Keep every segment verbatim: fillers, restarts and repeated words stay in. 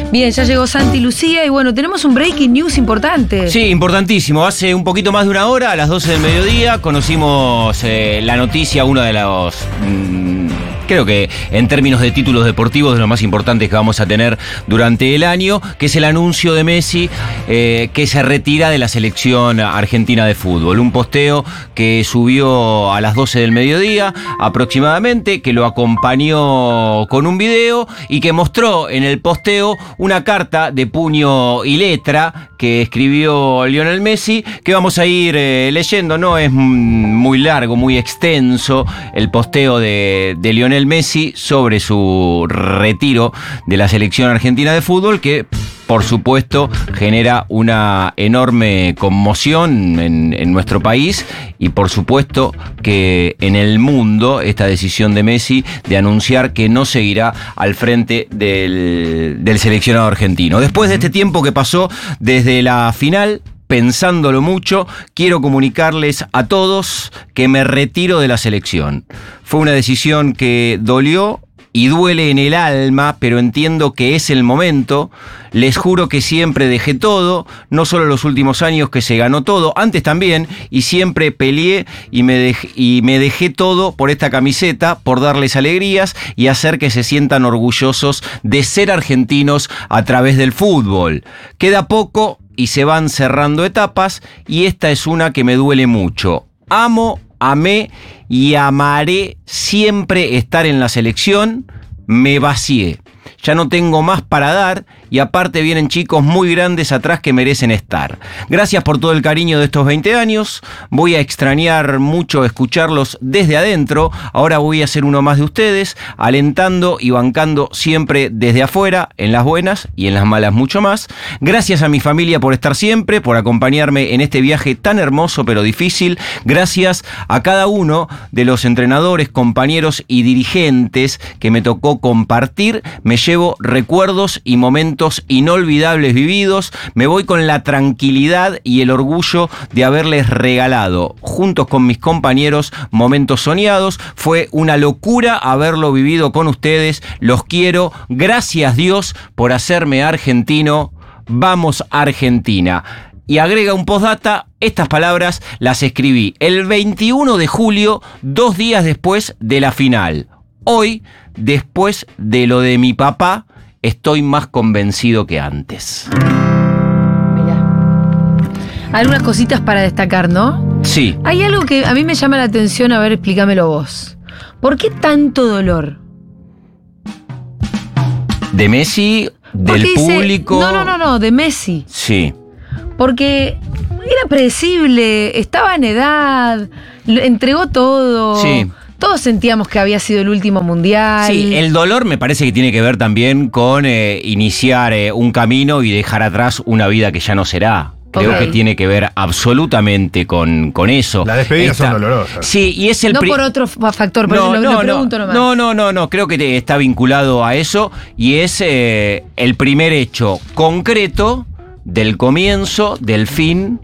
Bien, ya llegó Santi y Lucía y bueno, tenemos un breaking news importante. Sí, importantísimo. Hace un poquito más de una hora, a las doce del mediodía, conocimos eh, la noticia, uno de los... Mmm, creo que en términos de títulos deportivos, de los más importantes que vamos a tener durante el año, que es el anuncio de Messi eh, que se retira de la selección argentina de fútbol. Un posteo que subió a las doce del mediodía aproximadamente, que lo acompañó con un video y que mostró en el posteo una carta de puño y letra que escribió Lionel Messi, que vamos a ir eh, leyendo. No es muy largo, muy extenso el posteo de, de Lionel Messi sobre su retiro de la selección argentina de fútbol, que por supuesto genera una enorme conmoción en, en nuestro país y por supuesto que en el mundo esta decisión de Messi de anunciar que no seguirá al frente del, del seleccionado argentino. Después de este tiempo que pasó desde la final, pensándolo mucho, quiero comunicarles a todos que me retiro de la selección. Fue una decisión que dolió y duele en el alma, pero entiendo que es el momento. Les juro que siempre dejé todo, no solo los últimos años que se ganó todo, antes también, y siempre peleé y me, dejé, y me dejé todo por esta camiseta, por darles alegrías y hacer que se sientan orgullosos de ser argentinos a través del fútbol. Queda poco y se van cerrando etapas, y esta es una que me duele mucho. Amo, amé y amaré siempre estar en la selección. Me vacié. Ya no tengo más para dar y aparte vienen chicos muy grandes atrás que merecen estar. Gracias por todo el cariño de estos veinte años. Voy a extrañar mucho escucharlos desde adentro. Ahora voy a ser uno más de ustedes, alentando y bancando siempre desde afuera, en las buenas y en las malas mucho más. Gracias a mi familia por estar siempre, por acompañarme en este viaje tan hermoso pero difícil. Gracias a cada uno de los entrenadores, compañeros y dirigentes que me tocó compartir. Me llevo recuerdos y momentos inolvidables vividos. Me voy con la tranquilidad y el orgullo de haberles regalado, juntos con mis compañeros, momentos soñados. Fue una locura haberlo vivido con ustedes. Los quiero. Gracias Dios por hacerme argentino. Vamos Argentina. Y agrega un postdata, estas palabras las escribí el veintiuno de julio, dos días después de la final. Hoy, después de lo de mi papá, estoy más convencido que antes. Mirá. Algunas cositas para destacar, ¿no? Sí. Hay algo que a mí me llama la atención, a ver, explícamelo vos. ¿Por qué tanto dolor? ¿De Messi? ¿Del dice, público? No, no, no, no, de Messi. Sí. Porque era predecible, estaba en edad, entregó todo. Sí. Todos sentíamos que había sido el último mundial. Sí, el dolor me parece que tiene que ver también con eh, iniciar eh, un camino y dejar atrás una vida que ya no será. Creo okay. que tiene que ver absolutamente con, con eso. Las despedidas Esta, son dolorosas. Sí, y es el... No pri- por otro factor, pero no, lo, no, lo pregunto no, nomás. No, no, no, no, creo que te, está vinculado a eso y es eh, el primer hecho concreto del comienzo, del fin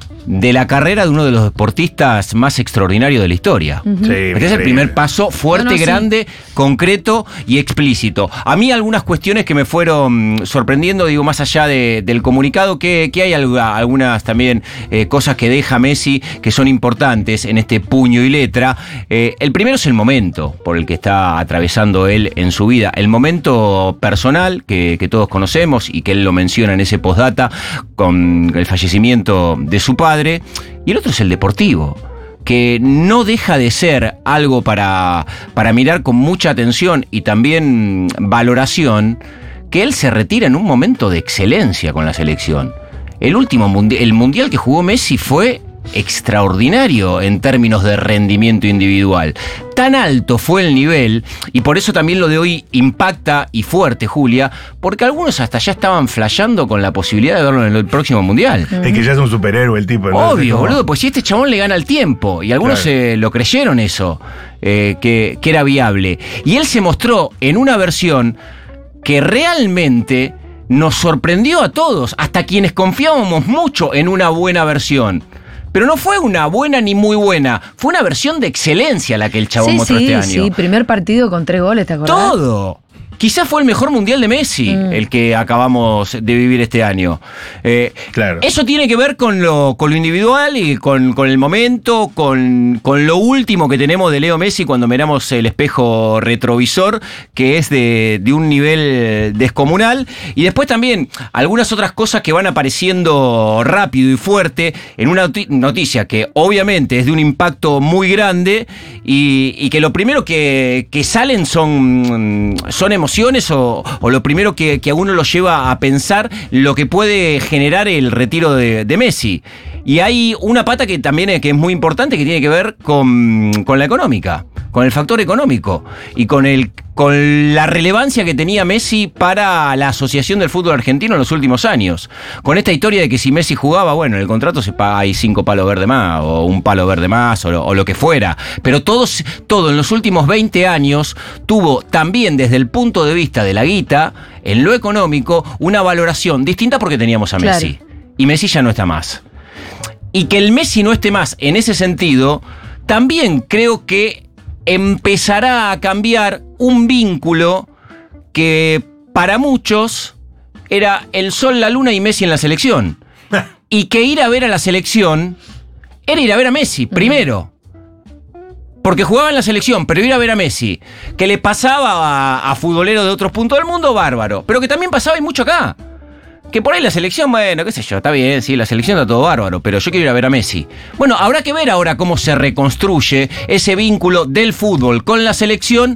de la carrera de uno de los deportistas más extraordinarios de la historia. Uh-huh. Sí, Este es el primer paso fuerte, no, no, sí. grande, concreto y explícito. A mí algunas cuestiones que me fueron sorprendiendo, digo, más allá de, del comunicado, que, que hay algunas también eh, cosas que deja Messi que son importantes en este puño y letra. Eh, el primero es el momento por el que está atravesando él en su vida. El momento personal que, que todos conocemos y que él lo menciona en ese postdata con el fallecimiento de su padre. Y el otro es el deportivo, que no deja de ser algo para, para mirar con mucha atención y también valoración, que él se retira en un momento de excelencia con la selección. El último mundial, el mundial que jugó Messi fue extraordinario en términos de rendimiento individual. Tan alto fue el nivel, y por eso también lo de hoy impacta y fuerte, Julia, porque algunos hasta ya estaban flasheando con la posibilidad de verlo en el próximo mundial. Es que ya es un superhéroe el tipo. Obvio, boludo, pues si este chabón le gana el tiempo, y algunos claro. eh, lo creyeron eso, eh, que, que era viable. Y él se mostró en una versión que realmente nos sorprendió a todos, hasta quienes confiábamos mucho en una buena versión. Pero no fue una buena ni muy buena, fue una versión de excelencia la que el chabón sí, mostró sí, este año. Sí, primer partido con tres goles, ¿te acordás? Todo. quizás fue el mejor mundial de Messi, mm. el que acabamos de vivir este año. Eh, claro. Eso tiene que ver con lo, con lo individual y con, con el momento, con, con lo último que tenemos de Leo Messi cuando miramos el espejo retrovisor, que es de, de un nivel descomunal. Y después también algunas otras cosas que van apareciendo rápido y fuerte en una noticia que obviamente es de un impacto muy grande y, y que lo primero que, que salen son, son emociones o, o lo primero que, que a uno lo lleva a pensar lo que puede generar el retiro de, de Messi. Y hay una pata que también es, que es muy importante, que tiene que ver con, con la económica, con el factor económico y con el con la relevancia que tenía Messi para la Asociación del Fútbol Argentino en los últimos años. Con esta historia de que si Messi jugaba, bueno, en el contrato se paga ahí cinco palos verdes más, o un palo verde más, o lo, o lo que fuera. Pero todo, todo en los últimos veinte años tuvo también desde el punto de vista de la guita, en lo económico, una valoración distinta porque teníamos a Messi. Claro. Y Messi ya no está más. Y que el Messi no esté más en ese sentido, también creo que empezará a cambiar un vínculo que para muchos era el sol, la luna y Messi en la selección. Y que ir a ver a la selección era ir a ver a Messi, primero. Porque jugaba en la selección, pero ir a ver a Messi, que le pasaba a, a futboleros de otros puntos del mundo, bárbaro. Pero que también pasaba y mucho acá. Que por ahí la selección, bueno, qué sé yo, está bien, sí, la selección está todo bárbaro, pero yo quiero ir a ver a Messi. Bueno, habrá que ver ahora cómo se reconstruye ese vínculo del fútbol con la selección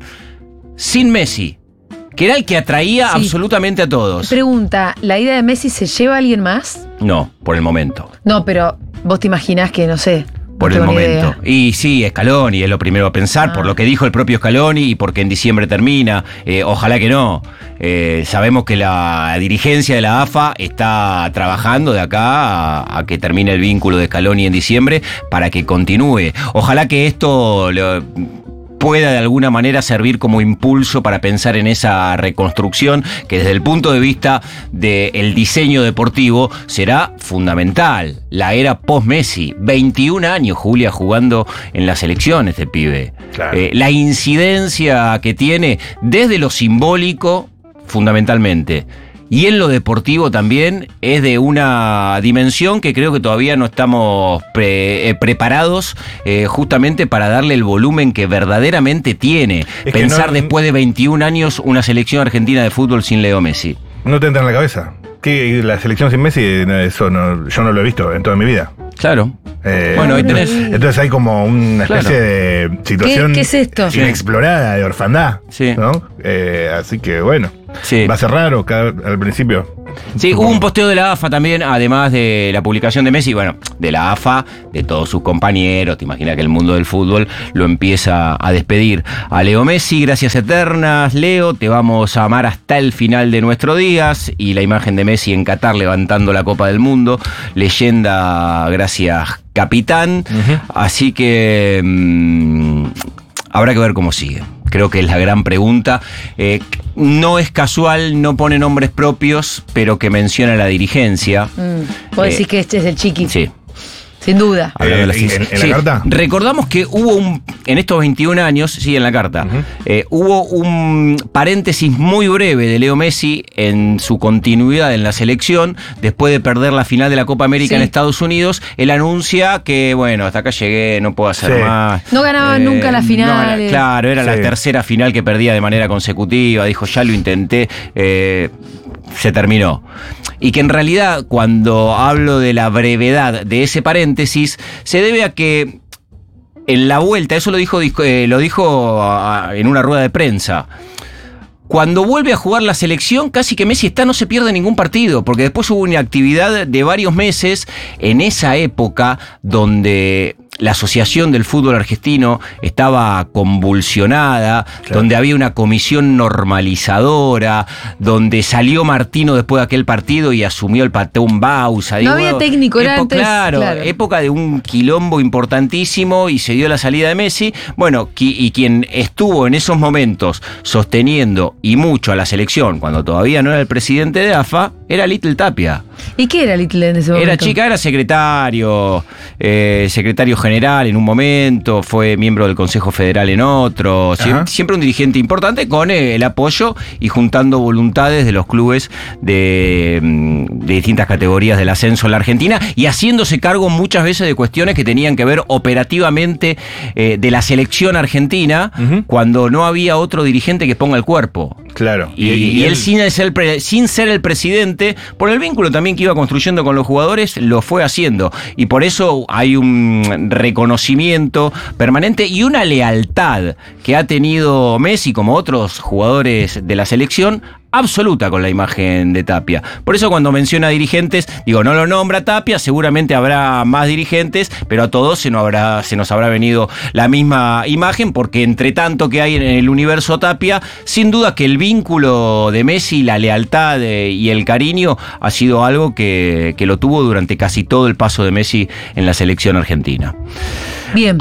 sin Messi, que era el que atraía sí. absolutamente a todos. Pregunta, ¿la ida de Messi se lleva a alguien más? No, por el momento. No, pero vos te imaginás que, no sé... Por el momento. Y sí, Scaloni es lo primero a pensar, ah. por lo que dijo el propio Scaloni y porque en diciembre termina. Eh, ojalá que no. Eh, sabemos que la dirigencia de la A F A está trabajando de acá a, a que termine el vínculo de Scaloni en diciembre para que continúe. Ojalá que esto lo, pueda de alguna manera servir como impulso para pensar en esa reconstrucción que desde el punto de vista del diseño deportivo será fundamental. La era post-Messi, veintiún años Julia jugando en la selección este pibe. Claro. Eh, la incidencia que tiene desde lo simbólico fundamentalmente y en lo deportivo también es de una dimensión que creo que todavía no estamos pre, eh, preparados eh, justamente para darle el volumen que verdaderamente tiene. Es Pensar no, después de veintiún años una selección argentina de fútbol sin Leo Messi. No te entra en la cabeza. ¿Qué, la selección sin Messi? Eso no, yo no lo he visto en toda mi vida. Claro. Eh, bueno, ahí tenés. Entonces hay como una especie claro. de situación ¿Qué, qué es esto? inexplorada, de orfandad. Sí. ¿No? Eh, así que bueno. Sí. Va a ser raro cada, al principio. Sí, hubo un posteo de la A F A también, además de la publicación de Messi, bueno, de la A F A, de todos sus compañeros. Te imaginas que el mundo del fútbol lo empieza a despedir. A Leo Messi, gracias eternas, Leo, te vamos a amar hasta el final de nuestros días. Y la imagen de Messi en Qatar levantando la Copa del Mundo, leyenda, gracias capitán. Uh-huh. Así que mmm, habrá que ver cómo sigue. Creo que es la gran pregunta. Eh, no es casual, no pone nombres propios, pero que menciona la dirigencia. Mm, ¿Vos eh, decís que este es el Chiqui? Sí. Sin duda. Eh, ¿En, en sí. la carta? Recordamos que hubo un, en estos veintiún años, sí, en la carta, uh-huh. eh, hubo un paréntesis muy breve de Leo Messi en su continuidad en la selección. Después de perder la final de la Copa América sí. en Estados Unidos, él anuncia que, bueno, hasta acá llegué, no puedo hacer sí. más. No ganaba eh, nunca la final. No, claro, era sí. la tercera final que perdía de manera consecutiva. Dijo, ya lo intenté, eh, se terminó. Y que en realidad, cuando hablo de la brevedad de ese paréntesis, se debe a que en la vuelta, eso lo dijo, eh, lo dijo a, en una rueda de prensa, cuando vuelve a jugar la selección, casi que Messi está, no se pierde ningún partido, porque después hubo una actividad de varios meses en esa época donde la Asociación del Fútbol Argentino estaba convulsionada, claro. donde había una comisión normalizadora, donde salió Martino después de aquel partido y asumió el patrón Bausa. No Digo, había técnico, era época, antes. Claro, claro, época de un quilombo importantísimo y se dio la salida de Messi. Bueno, y quien estuvo en esos momentos sosteniendo y mucho a la selección, cuando todavía no era el presidente de A F A, era Little Tapia. ¿Y qué era Little en ese momento? Era chica, era secretario, eh, secretario general en un momento, fue miembro del Consejo Federal en otro, siempre, siempre un dirigente importante con el apoyo y juntando voluntades de los clubes de, de distintas categorías del ascenso en la Argentina y haciéndose cargo muchas veces de cuestiones que tenían que ver operativamente eh, de la selección argentina, uh-huh. cuando no había otro dirigente que ponga el cuerpo. Claro. Y, y, y él, él sin, ser el pre, sin ser el presidente, por el vínculo también que iba construyendo con los jugadores, lo fue haciendo. Y por eso hay un reconocimiento permanente y una lealtad que ha tenido Messi, como otros jugadores de la selección, absoluta con la imagen de Tapia. Por eso cuando menciona dirigentes, digo, no lo nombra Tapia, seguramente habrá más dirigentes, pero a todos se nos habrá, se nos habrá venido la misma imagen, porque entre tanto que hay en el universo Tapia, sin duda que el vínculo de Messi, la lealtad de, y el cariño ha sido algo que, que lo tuvo durante casi todo el paso de Messi en la selección argentina. Bien.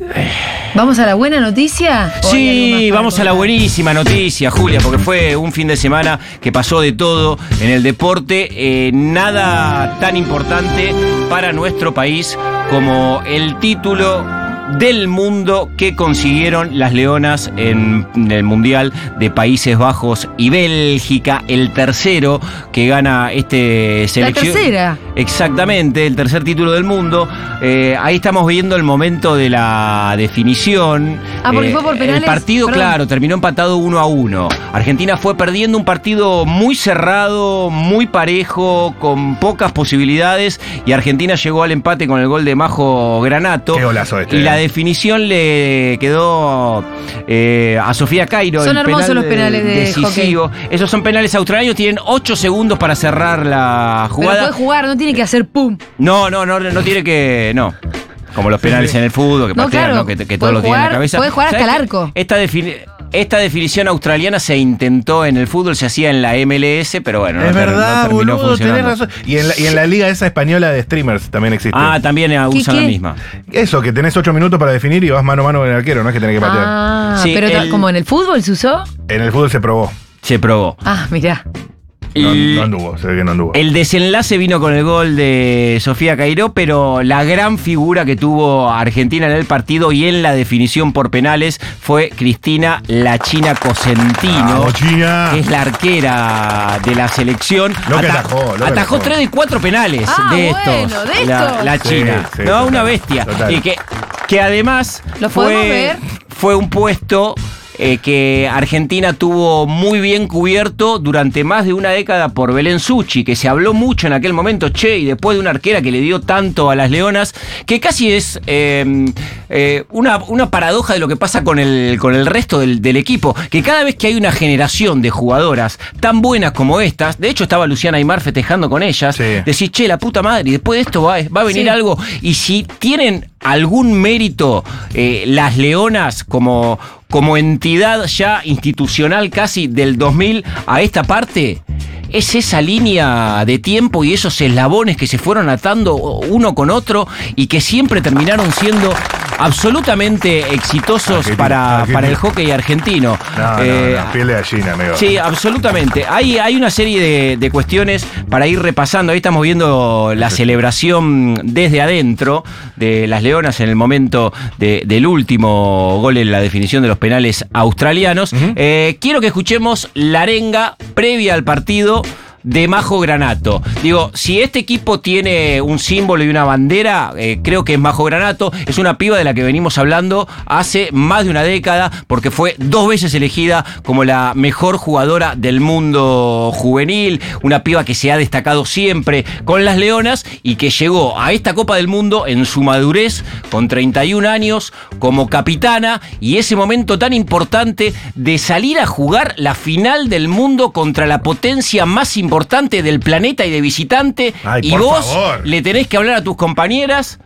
¿Vamos a la buena noticia? Sí, vamos a la buenísima noticia, Julia, porque fue un fin de semana que pasó de todo en el deporte. Eh, nada tan importante para nuestro país como el título del mundo que consiguieron las Leonas en el Mundial de Países Bajos y Bélgica, el tercero que gana este selección. La tercera. Exactamente, el tercer título del mundo. Eh, ahí estamos viendo el momento de la definición. Ah, porque eh, fue por penales. El partido, perdón. Claro, terminó empatado uno a uno. Argentina fue perdiendo un partido muy cerrado, muy parejo, con pocas posibilidades, y Argentina llegó al empate con el gol de Majo Granato. Qué golazo este. Y la definición le quedó eh, a Sofía Cairo. Son hermosos penal los penales de decisivo. hockey. Esos son penales australianos, tienen ocho segundos para cerrar la jugada. Pero puede jugar, no tiene que hacer pum. No, no, no, no tiene que... No. Como los penales sí, sí. en el fútbol, que no, patean, claro. ¿no? que, que todos lo tienen en la cabeza. Puede jugar hasta el arco. Esta definición... Esta definición australiana se intentó en el fútbol, se hacía en la M L S, pero bueno, es no, verdad, no terminó boludo, funcionando. Tenés razón. Y en, la, y en la liga esa española de streamers también existe. Ah, también usan la misma. Eso, que tenés ocho minutos para definir y vas mano a mano con el arquero, no es que tenés que patear. Ah, sí, pero el, ¿como en el fútbol se usó? En el fútbol se probó. Se probó. Ah, mirá. No, no anduvo, se ve que no anduvo. El desenlace vino con el gol de Sofía Cairó, pero la gran figura que tuvo Argentina en el partido y en la definición por penales fue Cristina La China Cosentino, China. que es la arquera de la selección. Lo que atajó, lo atajó que tres de cuatro penales ah, de bueno, estos. de la, estos. la China. Sí, sí, no, total, una bestia. Total. Y que, que además ¿Lo podemos fue, ver? fue un puesto... Eh, que Argentina tuvo muy bien cubierto durante más de una década por Belén Suchi, que se habló mucho en aquel momento, che, y después de una arquera que le dio tanto a las Leonas, que casi es eh, eh, una, una paradoja de lo que pasa con el, con el resto del, del equipo, que cada vez que hay una generación de jugadoras tan buenas como estas, de hecho estaba Luciana Aymar festejando con ellas, sí. decís, che, la puta madre, y después de esto va, va a venir sí. algo, y si tienen algún mérito eh, las Leonas como... como entidad ya institucional casi del dos mil a esta parte, es esa línea de tiempo y esos eslabones que se fueron atando uno con otro y que siempre terminaron siendo absolutamente exitosos Argentina, para, Argentina. para el hockey argentino. No, eh, no, no, piel de gallina, amigo. Sí, absolutamente. Hay, hay una serie de, de cuestiones para ir repasando. Ahí estamos viendo la celebración desde adentro de las Leonas en el momento de, del último gol en la definición de los penales australianos. Uh-huh. Eh, quiero que escuchemos la arenga previa al partido de Majo Granato. Digo, si este equipo tiene un símbolo y una bandera, eh, creo que es Majo Granato. Es una piba de la que venimos hablando hace más de una década, porque fue dos veces elegida como la mejor jugadora del mundo juvenil. Una piba que se ha destacado siempre con las Leonas y que llegó a esta Copa del Mundo en su madurez, con treinta y un años, como capitana, y ese momento tan importante de salir a jugar la final del mundo contra la potencia más importante importante del planeta y de visitante. Ay, y por vos favor. le tenés que hablar a tus compañeras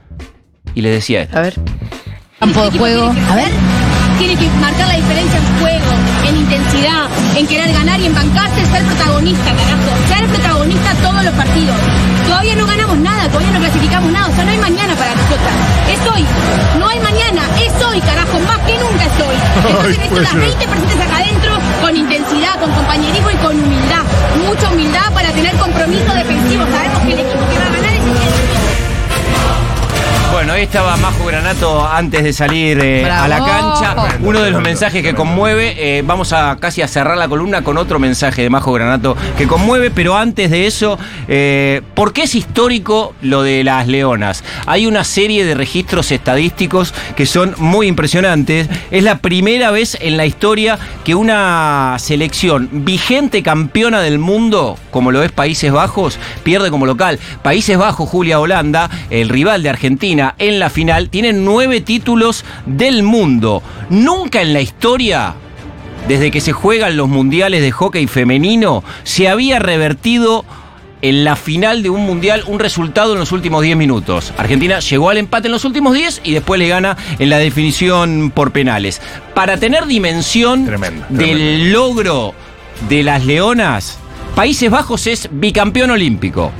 y le decía esto. A ver. Campo de juego. A ver. Tiene que marcar la diferencia en juego, en intensidad, en querer ganar y en bancarse, ser protagonista, carajo. Ser protagonista todos los partidos. Todavía no ganamos nada, todavía no clasificamos nada. O sea, no hay mañana para nosotras. Es hoy. No hay mañana, es hoy, carajo. Más que nunca es hoy. Entonces necesito las veinte presentes acá adentro, con intensidad, con compañerismo y con humildad. Mucha humildad para tener compromiso defensivo. Sabemos que el equipo que va a ganar es el... Bueno, ahí estaba Majo Granato antes de salir eh, a la cancha. Uno de los mensajes que conmueve. Eh, vamos a casi a cerrar la columna con otro mensaje de Majo Granato que conmueve, pero antes de eso, eh, ¿por qué es histórico lo de las Leonas? Hay una serie de registros estadísticos que son muy impresionantes. Es la primera vez en la historia que una selección vigente campeona del mundo, como lo es Países Bajos, pierde como local. Países Bajos, Julia, Holanda, el rival de Argentina en la final, tienen nueve títulos del mundo. Nunca en la historia, desde que se juegan los mundiales de hockey femenino, se había revertido en la final de un mundial un resultado en los últimos diez minutos. Argentina llegó al empate en los últimos diez y después le gana en la definición por penales. Para tener dimensión Tremendo, del tremendo. logro de las Leonas, Países Bajos es bicampeón olímpico,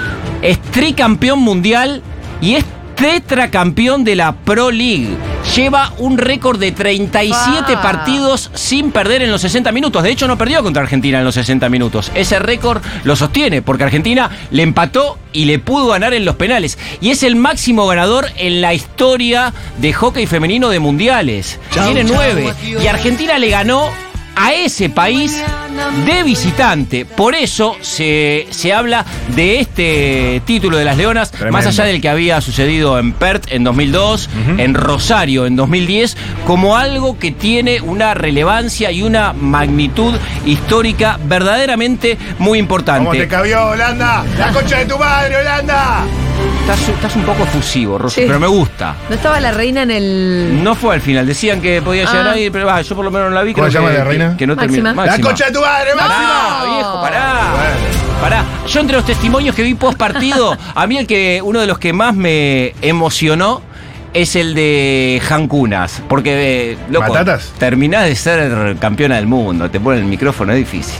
es tricampeón mundial y es tetracampeón de la Pro League. Lleva un récord de treinta y siete Ah. partidos sin perder en los sesenta minutos. De hecho, no perdió contra Argentina en los sesenta minutos. Ese récord lo sostiene porque Argentina le empató y le pudo ganar en los penales. Y es el máximo ganador en la historia de hockey femenino de mundiales. Tiene nueve. Y Argentina le ganó a ese país de visitante. Por eso se, se habla de este título de las Leonas, Tremendo. más allá del que había sucedido en Perth en dos mil dos, uh-huh. en Rosario en dos mil diez, como algo que tiene una relevancia y una magnitud histórica verdaderamente muy importante. ¿Cómo te cabió, Holanda? ¡La concha de tu madre, Holanda! Estás, estás un poco efusivo, Rosa, Sí. pero me gusta. ¿No estaba la reina en el...? No fue al final, decían que podía llegar Ah. ahí, pero bah, yo por lo menos no la vi. ¿Cómo creo se llama que, la reina? Que, que no Máxima. terminó. ¡La concha de tu madre, Máxima! Pará, viejo, pará. Bueno. Pará. Yo entre los testimonios que vi post partido, a mí el que uno de los que más me emocionó es el de Jancunas. Porque, eh, loco, ¿Batatas? terminás de ser campeona del mundo, te ponen el micrófono, es difícil.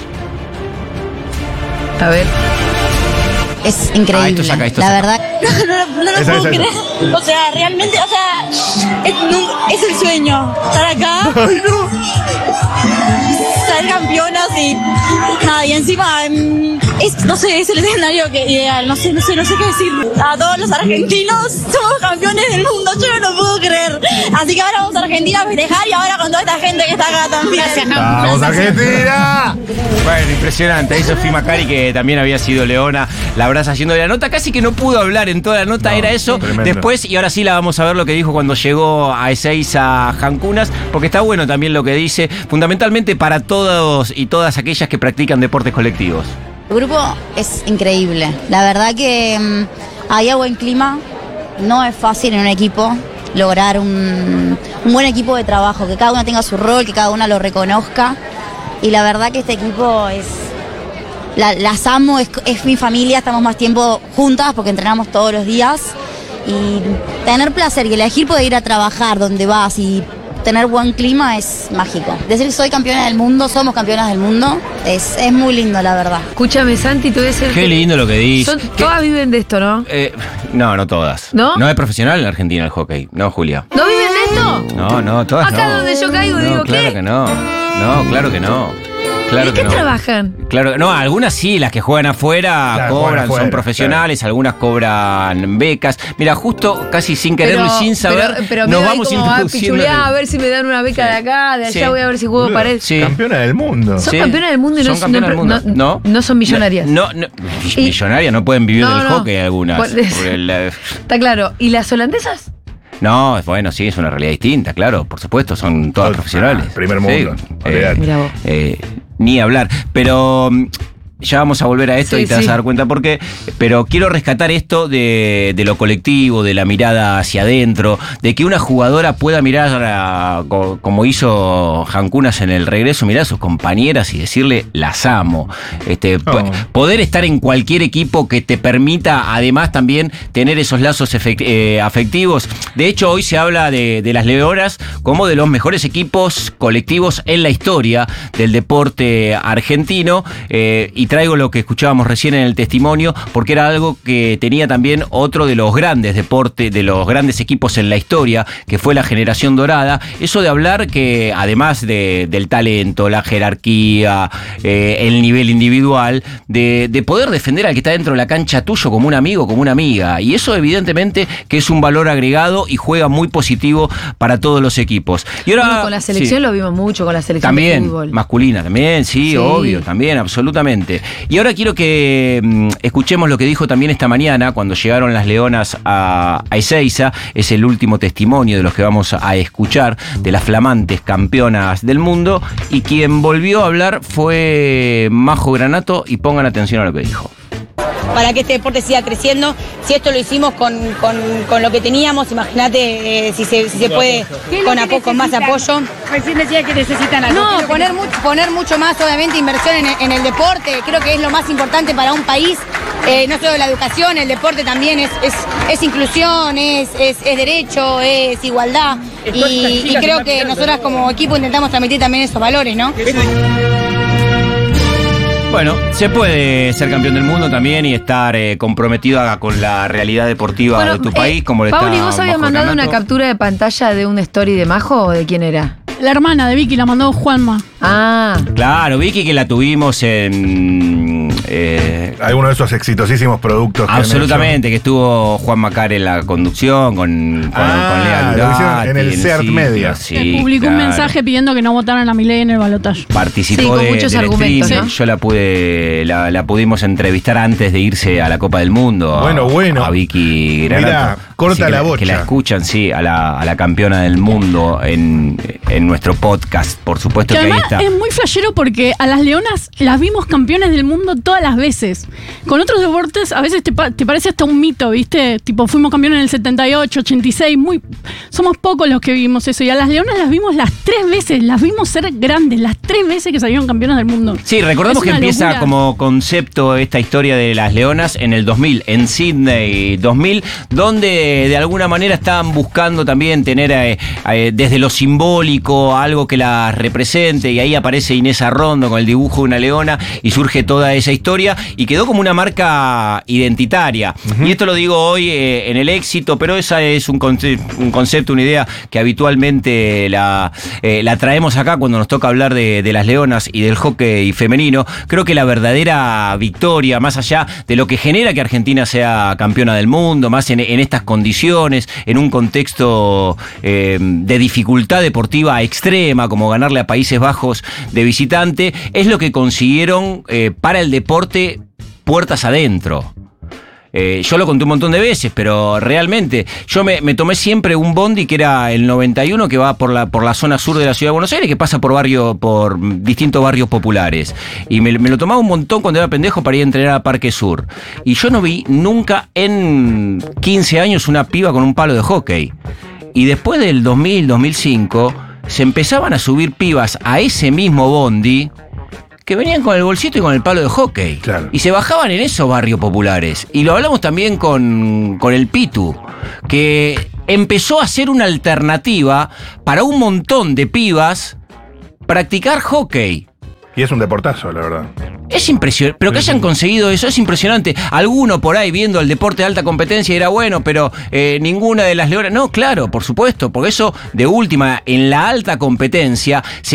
A ver. Es increíble, Ah, esto saca, esto la saca. verdad. No, no, no lo Esa, puedo esa, esa. creer. O sea, realmente, o sea, es, no- es el sueño estar acá, ¡Ay, no! ser campeonas y nada, y encima mm, es, no sé, es el escenario que ideal, no sé, no sé, no sé qué decir. A todos los argentinos somos campeones del mundo, yo no lo puedo creer. Así que ahora vamos a Argentina a festejar y ahora con toda esta gente que está acá también. ¡Vamos, Argentina! Bueno, impresionante. Ahí Sofía Macari, que también había sido leona, la abraza haciendo la nota. Casi que no pudo hablar en toda la nota, No, era eso. tremendo. Después, y ahora sí la vamos a ver lo que dijo cuando llegó a Ezeiza Jancunas, porque está bueno también lo que dice, fundamentalmente para todos y todas aquellas que practican deportes colectivos. El grupo es increíble. La verdad que mm, había buen clima. No es fácil en un equipo lograr un, un buen equipo de trabajo, que cada uno tenga su rol, que cada uno lo reconozca. Y la verdad que este equipo es... la- las amo, es, es mi familia, estamos más tiempo juntas porque entrenamos todos los días. Y tener placer y elegir poder ir a trabajar donde vas y tener buen clima es mágico. Decir que soy campeona del mundo, somos campeonas del mundo, es, es muy lindo, la verdad. Escúchame, Santi, tú debes ser... Qué lindo lo que dice. Son- ¿Qué? todas viven de esto, ¿no? Eh, no, no todas. ¿No? No es profesional en Argentina el hockey. No, Julia. ¿No viven de esto? No, no, todas Acá no. donde yo caigo, No, digo, claro ¿qué? que no. No, claro que no. Claro ¿De que qué no. trabajan? Claro, no, algunas sí, las que juegan afuera Claro, cobran, juegan afuera, son profesionales, algunas cobran becas. Mira, justo casi sin quererlo y sin saber, pero, pero nos mira ahí vamos como va introduciendo. pichulear, en el- a ver si me dan una beca Sí. de acá, de allá Sí. voy a ver si juego Boludo, pared. Sí. Campeona del mundo. Son Sí. campeonas del mundo y no Son son- campeonas del mundo. no- no son millonarias. No, no, Y- millonarias no pueden vivir No, del no. hockey algunas. Por- Porque la- Está claro. ¿Y las holandesas? No, bueno, sí, es una realidad distinta, claro, por supuesto, son todas Todo- profesionales. ah, primer mundo, Sí, olvidate. Mirá vos. eh, ni hablar. Pero mm, ya vamos a volver a esto Sí, y te vas sí. a dar cuenta por qué. Pero quiero rescatar esto de, de lo colectivo, de la mirada hacia adentro, de que una jugadora pueda mirar a- co- como hizo Jancunas en el regreso, mirar a sus compañeras y decirle las amo. Este, po- Oh. Poder estar en cualquier equipo que te permita además también tener esos lazos efect- eh, afectivos. De hecho, hoy se habla de, de las Leonas como de los mejores equipos colectivos en la historia del deporte argentino, eh, y traigo lo que escuchábamos recién en el testimonio, porque era algo que tenía también otro de los grandes deportes, de los grandes equipos en la historia, que fue la generación dorada. Eso de hablar que, además de, del talento, la jerarquía, eh, el nivel individual, de, de poder defender al que está dentro de la cancha tuyo como un amigo, como una amiga. Y eso evidentemente que es un valor agregado y juega muy positivo para todos los equipos. Y ahora, bueno, con la selección sí, lo vimos mucho, con la selección también, de fútbol. masculina también, sí, Sí. obvio, también, absolutamente. Y ahora quiero que mm, escuchemos lo que dijo también esta mañana cuando llegaron las Leonas a, a Ezeiza. Es el último testimonio de los que vamos a escuchar, de las flamantes campeonas del mundo. Y quien volvió a hablar fue Majo Granato, y pongan atención a lo que dijo. Para que este deporte siga creciendo, si esto lo hicimos con, con, con lo que teníamos, imagínate eh, si, se, si se puede con, a, con más apoyo. Recién decía que necesitan algo. No, poner mucho, poner mucho más, obviamente, inversión en, en el deporte. Creo que es lo más importante para un país. Eh, no solo la educación, el deporte también es, es, es inclusión, es, es, es derecho, es igualdad. Y, y creo que nosotras como equipo intentamos transmitir también esos valores, ¿no? Bueno, se puede ser campeón del mundo también y estar eh, comprometido a- con la realidad deportiva Bueno, de tu eh, país, como le está Pauli, ¿vos habías Majo mandado una Granato. captura de pantalla de una story de Majo o de quién era? La hermana de Vicky la mandó Juanma. Ah, Claro, Vicky, que la tuvimos en... eh, Algunos de esos exitosísimos productos. que han absolutamente, que estuvo Juan Macar en la conducción con, con, Ah, con Lea lo Lurati, hicieron en el CERT sitio, Media. sí, Que publicó un claro. mensaje pidiendo que no votaran a Milei en el balotaje. Participó Sí, con de, muchos del argumentos, streaming. ¿no? Yo la pude, la, la pudimos entrevistar antes de irse a la Copa del Mundo. a- Bueno, bueno. A Vicky Mirá, Granato. corta Así que la Que bocha. la escuchan, sí, a la, a la campeona del mundo en, en nuestro podcast, por supuesto Que que, ahí además está. es muy flashero porque a las leonas las vimos campeones del mundo todas las veces. Con otros deportes a veces te, pa- te parece hasta un mito, ¿viste? Tipo, fuimos campeones en el setenta y ocho, ochenta y seis, muy, somos pocos los que vimos eso. Y a las leonas las vimos las tres veces, las vimos ser grandes, las tres veces que salieron campeonas del mundo. Sí, recordemos Es que una empieza locura. como concepto esta historia de las leonas en el dos mil, en Sydney dos mil, donde de alguna manera estaban buscando también tener eh, eh, desde lo simbólico algo que las represente, y ahí aparece Inés Arrondo con el dibujo de una leona y surge toda esa historia y quedó como una marca identitaria. Y esto lo digo hoy eh, en el éxito, pero esa es un, conce- un concepto, una idea que habitualmente la, eh, la traemos acá cuando nos toca hablar de, de las leonas y del hockey femenino. Creo que la verdadera victoria, más allá de lo que genera que Argentina sea campeona del mundo, más en, en estas condiciones, en un contexto eh, de dificultad deportiva extrema, como ganarle a Países Bajos de visitante, es lo que consiguieron eh, para el deporte puertas adentro. Eh, yo lo conté un montón de veces, pero realmente yo me, me tomé siempre un bondi que era el noventa y uno, que va por la, por la zona sur de la ciudad de Buenos Aires, que pasa por barrio, por distintos barrios populares. Y me, me lo tomaba un montón cuando era pendejo para ir a entrenar a Parque Sur. Y yo no vi nunca en quince años una piba con un palo de hockey. Y después del dos mil, dos mil cinco, se empezaban a subir pibas a ese mismo bondi que venían con el bolsito y con el palo de hockey. Claro. Y se bajaban en esos barrios populares. Y lo hablamos también con, con el Pitu, que empezó a ser una alternativa para un montón de pibas practicar hockey. Y es un deportazo, la verdad. Es impresionante, pero que hayan conseguido eso es impresionante. Alguno por ahí viendo el deporte de alta competencia era bueno, pero eh, ninguna de las leonas. No, claro, por supuesto, porque eso de última, en la alta competencia, se